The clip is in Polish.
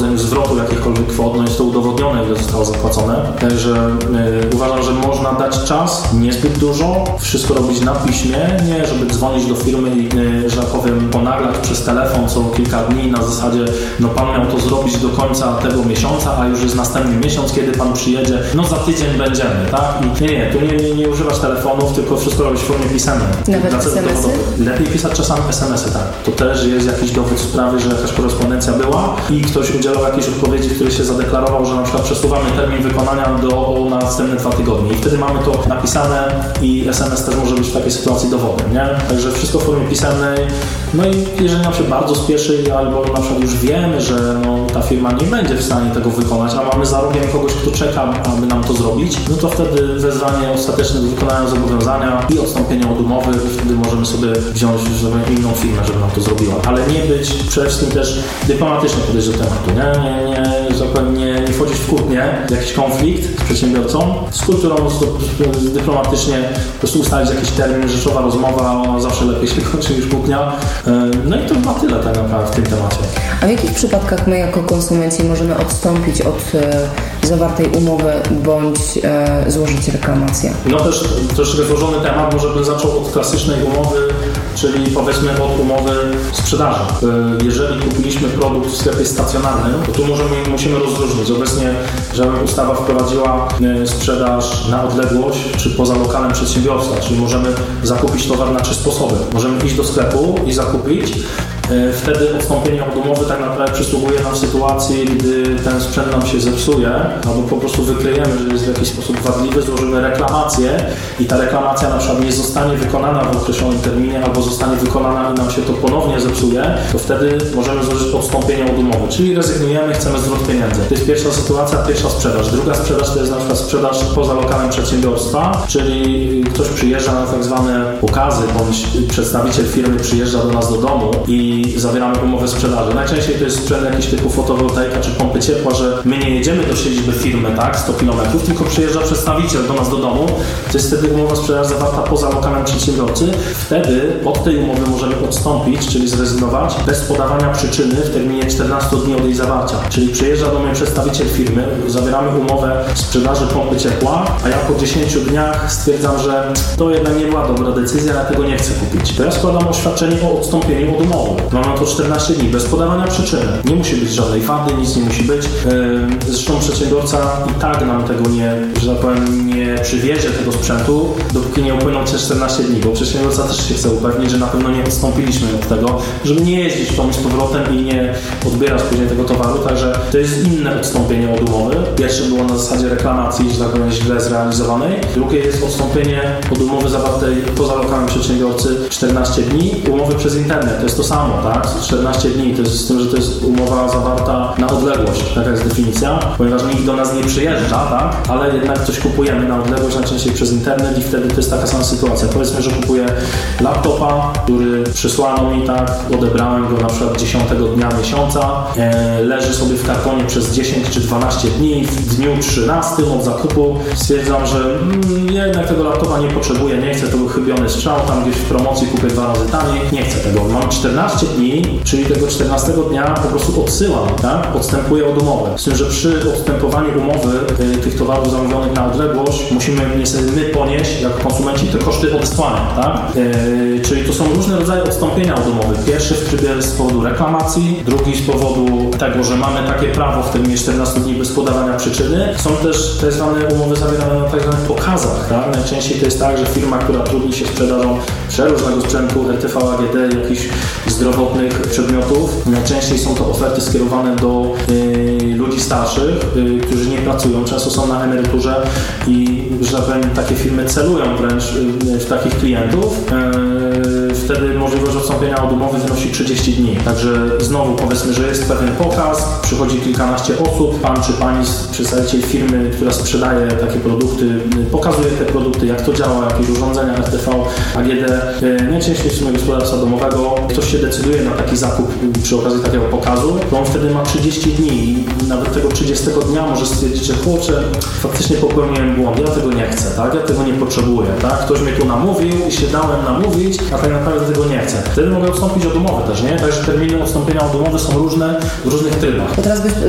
przeprowadzeniu zwrotu jakichkolwiek kwot, no jest to udowodnione, ile zostało zapłacone. Także uważam, że można dać czas, niezbyt dużo, wszystko robić na piśmie, nie żeby dzwonić do firmy i, że tak powiem, ponaglać przez telefon co kilka dni na zasadzie, no pan miał to zrobić do końca tego miesiąca, a już jest następny miesiąc, kiedy pan przyjedzie, no za tydzień będziemy, tak? I tu nie używasz telefonów, tylko wszystko robisz w formie pisemnej. Nawet SMS-y? Lepiej pisać czasami SMS-y, tak. To też jest jakiś dowód sprawy, że jakaś korespondencja była i ktoś udzielał jakiejś odpowiedzi, w której się zadeklarował, że na przykład przesuwamy termin wykonania na następne 2 tygodnie. I wtedy mamy to napisane i SMS też może być w takiej sytuacji dowodem, nie? Także wszystko w formie pisemnej. No i jeżeli nam się bardzo spieszy albo na przykład już wiemy, że ta firma nie będzie w stanie tego wykonać, a mamy za rogiem kogoś, kto czeka, aby nam to zrobić, no to wtedy wezwanie ostateczne do wykonania zobowiązania i odstąpienia od umowy, wtedy możemy sobie wziąć inną firmę, żeby nam to zrobiła. Ale nie być przede wszystkim też dyplomatycznie podejść do tematu, nie wchodzić w kłótnię, jakiś konflikt z przedsiębiorcą, z kulturą dyplomatycznie po prostu ustalić jakiś termin, rzeczowa rozmowa, zawsze lepiej się kończy niż kłótnia. No i to chyba tyle tak naprawdę w tym temacie. A w jakich przypadkach my jako konsumenci możemy odstąpić od zawartej umowy bądź złożyć reklamację? No też troszkę złożony temat, może bym zaczął od klasycznej umowy, czyli powiedzmy od umowy sprzedaży. Jeżeli kupiliśmy produkt w sklepie stacjonarnym, to tu musimy rozróżnić. Obecnie, że ustawa wprowadziła sprzedaż na odległość czy poza lokalem przedsiębiorstwa, czyli możemy zakupić towar na 3 sposoby. Możemy iść do sklepu i zakupić. Wtedy odstąpienie od umowy tak naprawdę przysługuje nam w sytuacji, gdy ten sprzęt nam się zepsuje, albo po prostu wykryjemy, że jest w jakiś sposób wadliwy, złożymy reklamację i ta reklamacja na przykład nie zostanie wykonana w określonym terminie, albo zostanie wykonana i nam się to ponownie zepsuje, to wtedy możemy złożyć odstąpienie od umowy, czyli rezygnujemy, chcemy zwrot pieniędzy. To jest pierwsza sytuacja, pierwsza sprzedaż. Druga sprzedaż to jest na przykład sprzedaż poza lokalem przedsiębiorstwa, czyli ktoś przyjeżdża na tak zwane pokazy, bądź przedstawiciel firmy przyjeżdża do nas do domu i zawieramy umowę sprzedaży. Najczęściej to jest sprzęt jakiś typu fotowoltaika czy pompy ciepła, że my nie jedziemy do siedziby firmy, tak, 100 km, tylko przyjeżdża przedstawiciel do nas do domu. To jest wtedy umowa sprzedaży zawarta poza lokalem przedsiębiorcy. Wtedy od tej umowy możemy odstąpić, czyli zrezygnować bez podawania przyczyny w terminie 14 dni od jej zawarcia. Czyli przyjeżdża do mnie przedstawiciel firmy, zawieramy umowę sprzedaży pompy ciepła, a ja po 10 dniach stwierdzam, że to jednak nie była dobra decyzja, ja tego nie chcę kupić. To ja składam oświadczenie o odstąpieniu od umowy. Mam na to 14 dni, bez podawania przyczyny. Nie musi być żadnej wady, nic nie musi być. Zresztą przedsiębiorca i tak nam tego nie przywiezie tego sprzętu, dopóki nie upłyną te 14 dni, bo przedsiębiorca też się chce upewnić, że na pewno nie odstąpiliśmy od tego, żeby nie jeździć w tą z powrotem i nie odbierać później tego towaru, także to jest inne odstąpienie od umowy. Pierwsze było na zasadzie reklamacji, że tak powiem, źle zrealizowanej. Drugie jest odstąpienie od umowy zawartej poza lokalem przedsiębiorcy 14 dni. Umowy przez internet to jest to samo, tak? 14 dni, to jest z tym, że to jest umowa zawarta na odległość, taka jest definicja, ponieważ nikt do nas nie przyjeżdża, tak? Ale jednak coś kupujemy na odległość, najczęściej przez internet i wtedy to jest taka sama sytuacja. Powiedzmy, że kupuję laptopa, który przysłano mi, tak? Odebrałem go na przykład 10 dnia miesiąca, leży sobie w kartonie przez 10 czy 12 dni, w dniu 13 od zakupu stwierdzam, że jednak tego laptopa nie potrzebuję, nie chcę, to był chybiony strzał, tam gdzieś w promocji kupię 2 razy taniej, nie chcę tego. Mam 14 dni, czyli tego 14 dnia po prostu odsyłam, tak? Odstępuję od umowy. Z tym, że przy odstępowaniu umowy tych towarów zamówionych na odległość musimy niestety my ponieść, jako konsumenci, te koszty odesłania, tak? Czyli to są różne rodzaje odstąpienia od umowy. Pierwszy w trybie z powodu reklamacji, drugi z powodu tego, że mamy takie prawo w terminie 14 dni bez podawania przyczyny. Są też te zwane umowy zawierane na tak zwanych pokazach, tak? Najczęściej to jest tak, że firma, która trudni się sprzedażą przeróżnego sprzętu, RTV, AGD, jakichś zdrowotnych przedmiotów. Najczęściej są to oferty skierowane do ludzi starszych, którzy nie pracują, często są na emeryturze i, że tak powiem, takie firmy celują wręcz w takich klientów. Wtedy możliwość odstąpienia od umowy wynosi 30 dni. Także znowu powiedzmy, że jest pewien pokaz, przychodzi kilkanaście osób, pan czy pani, przedstawiciel firmy, która sprzedaje takie produkty, pokazuje te produkty, jak to działa, jakieś urządzenia RTV, AGD. Najczęściej w sumie gospodarstwa domowego ktoś się decyduje na taki zakup przy okazji takiego pokazu, to on wtedy ma 30 dni i nawet tego 30 dnia może stwierdzić, że kurczę, faktycznie popełniłem błąd, ja tego nie chcę, tak? Ja tego nie potrzebuję, tak? Ktoś mnie tu namówił i się dałem namówić, a tak naprawdę tego nie chcę. Wtedy mogę odstąpić od umowy też, nie? Także terminy odstąpienia od umowy są różne w różnych trybach. To teraz